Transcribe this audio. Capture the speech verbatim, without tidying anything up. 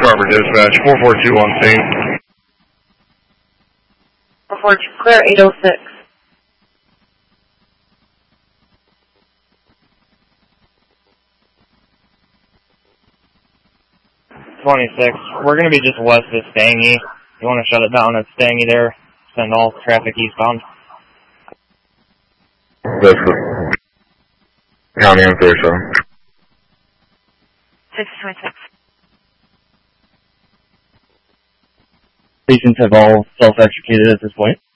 Carver Dispatch, four four two on scene. four four two, clear eight oh six. twenty-six, we're going to be just west of Stangy. You want to shut it down at Stangy there? Send all traffic eastbound. That's the county on thirty-seven. six twenty-six. Patients have all self-extricated at this point.